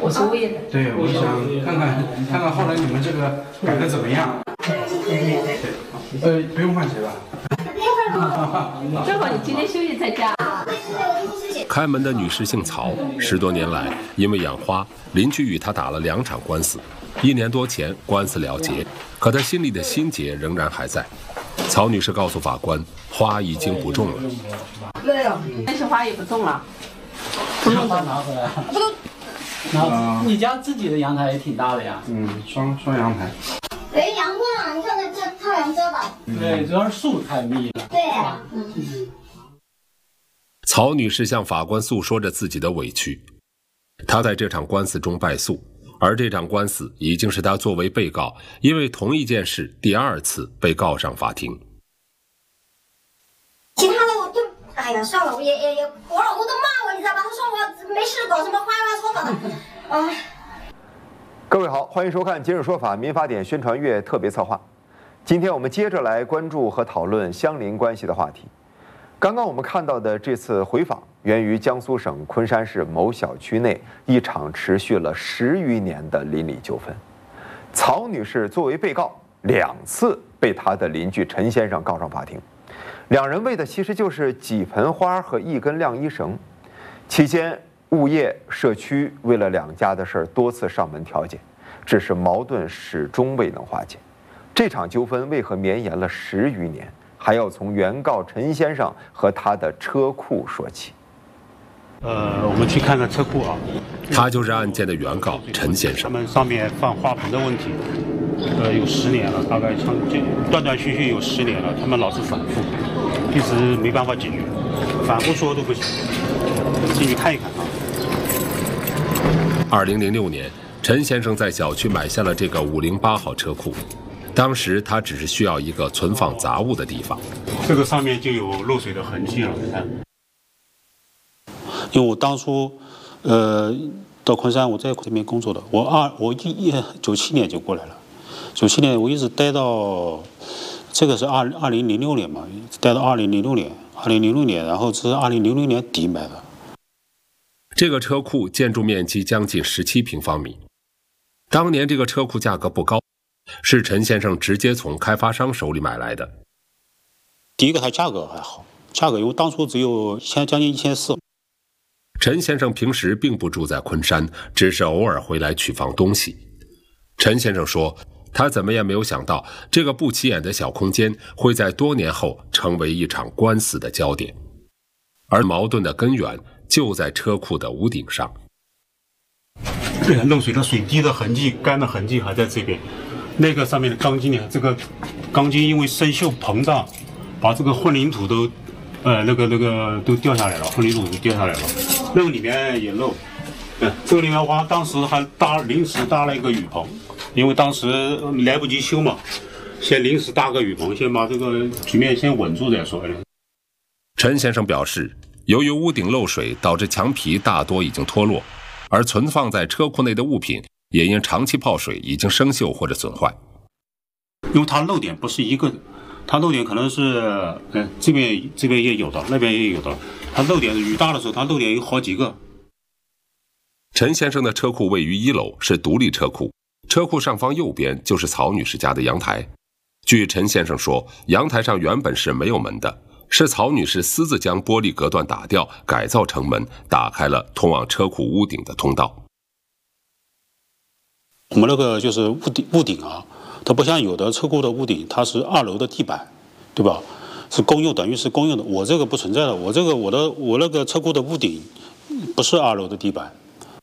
我是物业的。 对，我想看看后来你们这个改的怎么样。不用换鞋吧？ 正好你今天休息在家。 开门的女士姓曹，10多年来因为养花，邻居与她打了2场官司。1年多前官司了结，可她心里的心结仍然还在。曹女士告诉法官，花已经不种了。 那些花也不种了， 不弄它拿回来。不都？你家自己的阳台也挺大的呀。 双阳台。 没阳光，你看这太阳遮吧。 对，主要是树太密了。 对呀。 曹女士向法官诉说着自己的委屈，她在这场官司中败诉，而这场官司已经是她作为被告，因为同一件事第2次被告上法庭。 其他的我就，哎呀，算了，我老公都骂我，你知道吧？他说我没事搞什么花花草草的，哎。 各位好，欢迎收看《今日说法》民法典宣传月特别策划。今天我们接着来关注和讨论相邻关系的话题。刚刚我们看到的这次回访，源于江苏省昆山市某小区内一场持续了10余年的邻里纠纷。曹女士作为被告，2次被她的邻居陈先生告上法庭。2人为的其实就是几盆花和1根晾衣绳。期间，物业、社区为了2家的事多次上门调解，只是矛盾始终未能化解。这场纠纷为何绵延了10余年？还要从原告陈先生和他的车库说起。 我们去看看车库啊。 他就是案件的原告陈先生。 他们上面放花盆的问题，有10年了，大概断断续续有10年了，他们老是反复，一直没办法解决，反复说都不行。进去看一看啊。 2006年，陈先生在小区买下了这个508号车库。当时他只是需要一个存放杂物的地方， 这个上面就有漏水的痕迹了，你看。 因为我当初，到昆山，我在这边工作的，我97年就过来了，97年我一直待到，这个是2006年嘛，待到2006年，然后这是2000年底买的。 这个车库建筑面积将近17平方米，当年这个车库价格不高。是陈先生直接从开发商手里买来的。 第一个，它价格还好，价格因为当初只有将近1400。 陈先生平时并不住在昆山，只是偶尔回来取放东西。陈先生说，他怎么也没有想到，这个不起眼的小空间会在多年后成为一场官司的焦点，而矛盾的根源就在车库的屋顶上。 漏水的水滴的痕迹、干的痕迹还在这边。那个上面的钢筋呢？这个钢筋因为生锈膨胀，把这个混凝土都，那个都掉下来了，混凝土都掉下来了。那个里面也漏，这个里面我当时还临时搭了一个雨棚，因为当时来不及修嘛，先临时搭个雨棚，先把这个局面先稳住再说。 陈先生表示，由于屋顶漏水，导致墙皮大多已经脱落，而存放在车库内的物品也因长期泡水已经生锈或者损坏。 因为它漏点不是一个的，它漏点可能是这边也有的，那边也有的。它漏点雨大的时候，它漏点有好几个。 陈先生的车库位于1楼，是独立车库，车库上方右边就是曹女士家的阳台。据陈先生说，阳台上原本是没有门的，是曹女士私自将玻璃隔断打掉，改造成门，打开了通往车库屋顶的通道。 我们那个就是屋顶啊，它不像有的车库的屋顶，它是2楼的地板，对吧？是公用，等于是公用的。我这个不存在的，我那个车库的屋顶不是2楼的地板。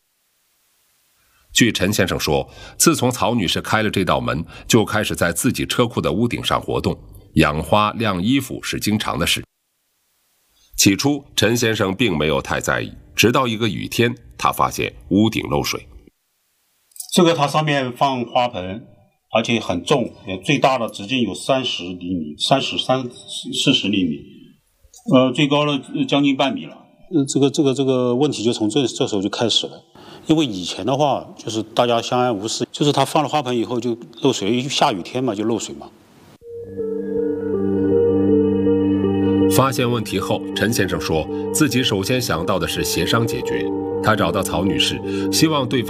据陈先生说，自从曹女士开了这道门，就开始在自己车库的屋顶上活动，养花、晾衣服是经常的事。起初，陈先生并没有太在意，直到一个雨天，他发现屋顶漏水。 这个它上面放花盆，而且很重，最大的直径有30厘米，40厘米，最高了将近半米了。 这个问题就从这时候就开始了。因为以前的话，就是大家相安无事，就是他放了花盆以后就漏水，因为下雨天嘛就漏水嘛。 发现问题后，陈先生说自己首先想到的是协商解决。他找到曹女士，希望对方